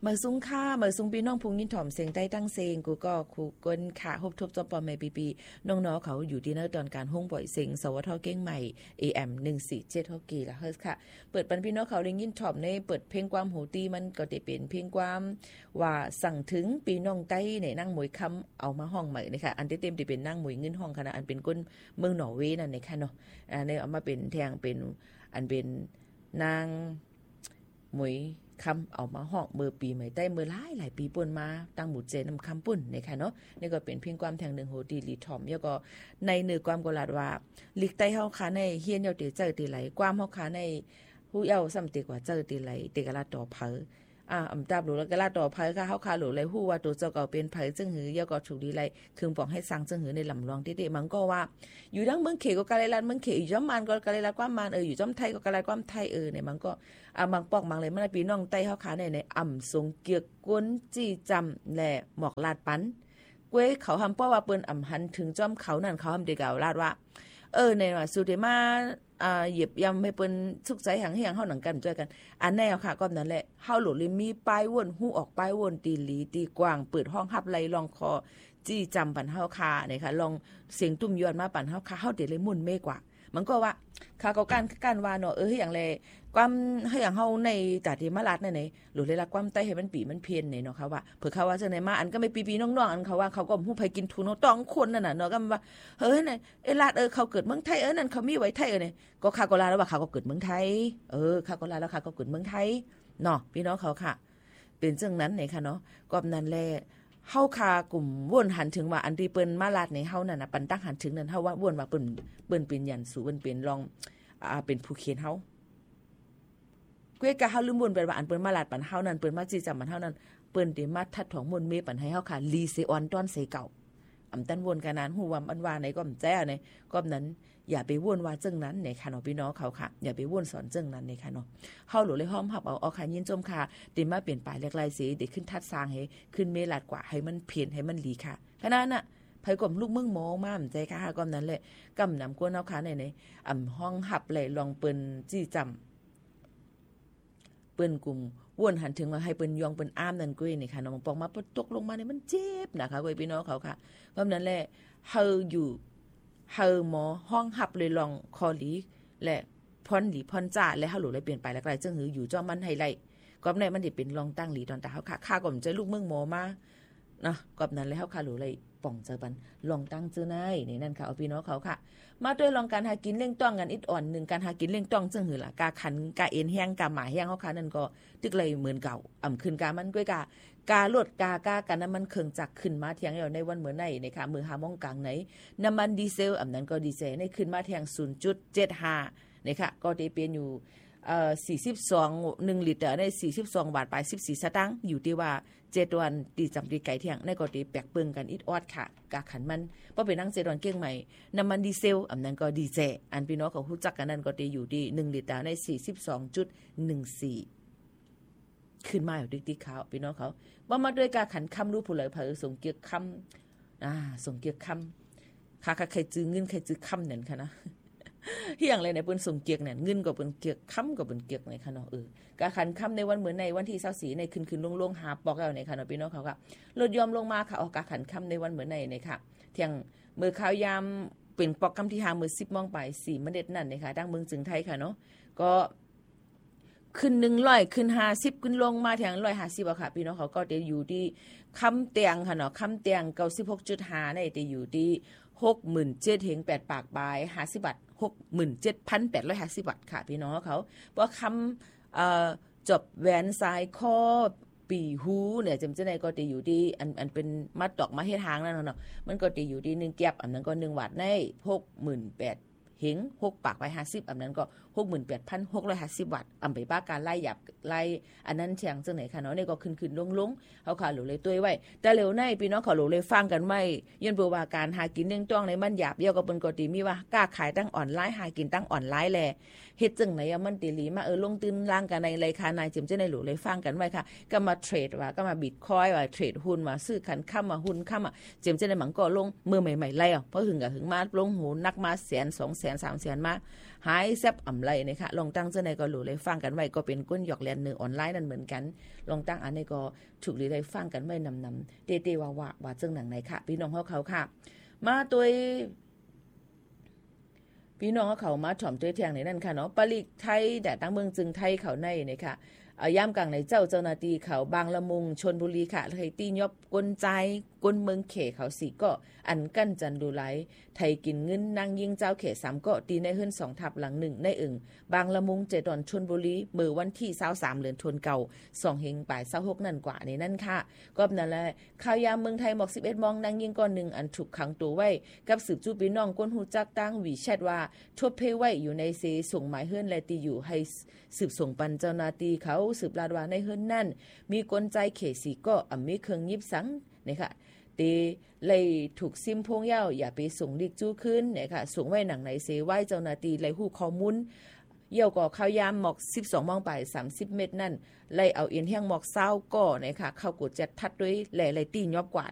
มาซุ้งค่ามาซุ้งพี่น้องพุงยินถ่อมเสียงใต้ตั้งเสียงกูก็คูกนขาฮบทบจอปอมไม่ปีน้องๆเขาอยู่ที่เนอตอนการห้องปล่อยเสียงสวทเก้งใหม่ AM 147 ฮอกกี้ละเฮิร์ทค่ะเปิดปันพี่น้องเขาได้ยินถ่อมในเปิดเพลงความโหตีมันก็จะเป็นเพลงความว่าสั่งถึงพี่น้องใต้ในนั่งมวยคำเอามาห้องใหม่นะคะอันเต็มที่เป็นนั่งมวยเงินห้องขนาดอันเป็นก้นเมืองนอร์เวย์นั่นนะคะเนาะเนี่ยเอามาเป็นแทงเป็นอันเป็นนางมวยคำเอามาห้องเมื่อปีใหม่ใต้เมื่อหลายปีป่นมาตั้งหมุดเจนำคำปุ่นนะคะเนาะนี่ก็เป็นเพียงความแทงหนึ่งโหดีลีทอมแล้วก็ในเนื้อความกลาดว่าลิกใต้เฮาคาในเฮียนเยาเตเจอตีไหลความเฮาคาในผู้เยาซ้ำตีกว่าเจอตีไหลเตกะลาต่อเผออำตาบหลูแล้วก็ลาต่อเผอค่ะเฮาคาหลูเลยฮู้ว่าตัวเจ้าก็เป็นไผจึงหือเยาก็ถูกดีไหลคืนปองให้สั่งจึงหือในลำลองเตๆมันก็ว่าอยู่ดังเมืองเขก็กะไลลัดเมืองเขอยู่จ้อมมันก็กะไลลัดความมันอยู่จ้อมไทยก็กะไลความไทยเนี่ยมันก็บางปอกบางเลยมันพี่น้องใต้เฮาขาในอ่ำทรงเกียกกวนจี้จำและหมอกลาดปันกวยเขาทำป้อว่าเปิ้นอ่ำหันถึงจ้อมเขานั่นเขาทำเด็กเอาลาดว่าในว่าสุดที่มาเหยียบยำให้เปิ้นสุขใจหังเฮียงเฮาหนังกันด้วยกันอันแนวค่ะก็นั่นแหละเฮาหลุดเลยมีป้ายวนฮู้ออกป้ายวนตีหลีตีกว้างเปิดห้องฮับไหลลองคอจี้จำปันเฮาคาเนี่ยค่ะลองเสียงตุ้มยวนมาปันเฮาคาเฮาเดี๋ยวเลยมุ่นเมกว่ามันก็ว่าค่ะก็การว่าเนาะอย่างไรความให้อย่างเฮาในตาที่มาลาดนั่นนี่หรือเลยละความใต้ให้มันปีมันเพี้ยนนี่เนาะค่ะว่าเผื่อเขาว่าจังได๋มาอันก็ไม่ปีๆน้องๆอันเขาว่าเขาก็ฮู้ไผกินทุนเนาะต้องคนนั่นน่ะเนาะก็ว่าน่ะลาดเขาเกิดเมืองไทยนั่นเขามีไว้ไทยนี่ก็ค่ะก็ลาแล้วว่าเขาก็เกิดเมืองไทยค่ะก็ลาแล้วค่ะก็เกิดเมืองไทยเนาะพี่น้องเขาค่ะเป็นจังนั้นนี่ค่ะเนาะก็นั่นแหละเฮาคากลุ่มวนหันถึงว่าอันที่เปิ้นมาลาดในเฮานั่นน่ะปันตั้งหันถึงนั่นเฮาว่าวนว่าเปิ้นเป็นยันสู่เปิ้นเป็นรองเป็นผู้เขียนเฮาเกวยกะเฮาลืมวนไปว่าอันเปิ้นมาลาดปันเฮานั่นเปิ้นมาจี้จำมันเฮานั่นเปิ้นได้มาทัดถองมนเมปันให้เฮาค่ะลีเซออนต้อนเสเก่าอำตันวนกันนั้นฮู้ว่ามันว่าไหนก็แจ้ในก็นั้นอย่าไปวนว่าจังนั้นในค่ะเนาะพี่น้องเขาค่ะอย่าไปวนสอนจังนั้นในค่ะเนาะเฮาหลุเลยห้อมหับเอาค่ะยินจมค่ะได้มาเปลี่ยนปลายเล็กลายสีได้ขึ้นทัดสร้างให้ขึ้นเมลาดกว่าให้มันเพี้ยนให้มันหลีค่ะขนาดน่ะไผก่อมลูกเมืองมองมาใจค่ะก็นั้นแหละกำนำกวนเฮาค่ะในห้องหับเลยลองเปิ้นจี้จำเปิ้นกลุ่มวนหันถึงว่าให้เปิ้นยองเปิ้นอ้ามนั่นกุ้ยนี่ค่ะน้องปองมาตกลงมาเนี่ยมันเจ็บนะคะกุ้ยพี่น้องเขาค่ะเพราะนั้นแหละเฮาอยู่เฮาหมอห้องหับเลยลองคอหลีและพรหลีพรจ้าและเฮาหลุเลยเปลี่ยนไปแล้วก็จึงหืออยู่จ้อมันให้ไล่ก็ในมันได้เป็นลองตั้งหลีตอนตาเฮาค่ะข้าก็มใจลูกเมืองหมอมานะก็นั้นแล้วเฮาค่ะหลุเลยป่องเจอปันลองตั้งเจอนายนี่นั่นค่ะเอาพี่น้องเขาค่ะมาด้วยลองการหากินเล่งต้องกันอิดอ่อน1การหากินเล่งต้องจึงหือล่ะกาขันกาเอ็นแห้งกาหมาแห้งเฮาค่ะนั่นก็ตึกเลยเหมือนเก่าขึ้นกามันก้อยกาลดกากันน้ำมันเครื่องจักรขึ้นมาเที่ยงแล้วในวันเหมือนในค่ะมือหาโมงกลางไหนน้ำมันดีเซลนั้นก็ดีเซลในขึ้นมาเที่ยง 0.75 นี่ค่ะก็ได้เป็นอยู่42 1ลิตรใน42 บาทปลาย14 สตางค์อยู่ที่ว่า7วันตีจำตีไก่เที่ยงในก็ได้แปลกเปิงกันอิดออดค่ะกาขันมันเพราะเป็นนั่ง7วันเก้งใหม่น้ำมันดีเซลนั้นก็ดีเซลอันพี่น้องเขารู้จักกันนั่นก็ได้อยู่ที่1ลิตรใน 42.14 ขึ้นมาอยู่ติ๊กๆขาวพี่น้องเขาว่ามาด้วยการขันคำรู้ผู้เลยเผยส่งเกียรคำส่งเกียรคำค่ะใครจื้อเงินใครจื้อคำนั่นค่ะนะเฮียงเลยในเปิ้นส่งเกียรเนี่ยเงินก็เปิ้นเกียรคำก็เปิ้นเกียรในค่ะเนาะการขันคำในวันเหมือนในวันที่24ในคืนลงหาปอกแล้วในค่ะเนาะพี่น้องเขาค่ะลดยอมลงมาค่ะออกการขันคำในวันเหมือนในค่ะเที่ยงมื้อข้าวยามเป็นปอกคำที่5มื้อ10 โมงไป4มื้อเด็ดนั่นนะคะดังเมืองจึงไทยค่ะเนาะก็ขึ้น100ขึ้น50ขึ้นลงมาถึง150อ่ะค่ะพี่น้องเขาก็จะอยู่ที่คำเตียงค่ะเนาะคำเตียง 96.5 ได้จะอยู่ที่ 67,000 เฮง8ปากบาย50 บาท 67,850 บาทค่ะพี่น้องเขาเพราะคำจบแหวนสายคอปีหูเนี่ยจำจะได้ก็จะอยู่ที่อันเป็นมัดดอกมาเฮ็ดหางนั่นเนาะมันก็จะอยู่ที่1แก็บอันนั้นก็1 บาทใน 68,000 เฮง6ปากไป50อันนั้นก็ 68,650 บาทไปป้าการไล่หยับไล่อันนั้นเชียงจังไหนค่ะเนาะนี่ก็ขึ้นลงเฮาค่ะหลูเลยตัวไว้แต่เร็วในพี่น้องเขาหลูเลยฟังกันไว้ยันบ่ว่าการหากินเรื่องต้องในมันหยาบเยาก็เปิ้นก็ติมีว่ากล้าขายตั้งออนไลน์หากินตั้งออนไลน์แลเฮ็ดจังไหนมันติหลีมาลงตื่นล่างกันในรายการนายจิมจังได๋หลูเลยฟังกันไว้ค่ะก็มาเทรดว่าก็มาบิตคอยน์ว่าเทรดหุ้นมาซื้อขันค่ำมาหุ้นค่ำจิมจังได๋มันก็ลงมือใหม่ๆไล่เพราะหึงก็หึงมาลงหูนักมา100,000 200,000 300,000มาหายแซบอ่ำไรนะคะลองตั้งเจ้าในก็หลูเลยฟังกันไว้ก็เป็นก้นหยอกแลนเนื้อออนไลน์นั่นเหมือนกันลองตั้งอันนี้ก็ถูกหรือได้ฟังกันไว้นำๆเตๆว่าเจ้าหนังไหนค่ะพี่น้องเขาค่ะมาตัวพี่น้องเขามาถ่อมตัวเทียงในนั่นค่ะเนาะปลีกไทยแต่ตั้งเมืองจึงไทยเขาในนะคะย่ามกลางในเจ้าหน้าที่เขาบางละมุงชนบุรีค่ะไทยตีนยบกลใจกลเมืองเขเขาสีก็อันกั้นจันดูไหลไทยกินเงินนางยิงเจ้าเข3ก็ตีในขึ้น2ทับหลัง1ในอึ่งบางละมุงเจดอนชนบุรีมือวันที่23เดือนธันวาคมเก่า2เฮงป่าย26นั่นกว่าในนั่นค่ะก็นั่นแหละข่าวยามเมืองไทยหมอก11มองนางยิงก่อน1อันถูกขังตัวไว้กับสืบจูพี่น้องก้นหูจักตั้งวีแชทว่าทั่วเพไว้อยู่ในเซส่งหมายเฮือนและตีอยู่ให้สืบส่งปันเจ้าหน้าที่เขาสืบลาดว่าในเฮือนนั่นมีกลใจเขสีก็มีเครื่องยิบสังนะคะตีเลยถูกซิมพงเย้าอย่าไปส่งลิกจู้ขึ้นนะคะส่งไว้หนังไหนเซไว้เจ้าหน้าที่เลยหู้ข้อมูลเยี่ยวก่อข้าวยามหมอก12มองไป30เมตรนั่นไล่เอาเอียนแห้งหมอกเศร้าก่อนะคะเข้ากดจัดทัดด้วยแหล่ตียอบกว่า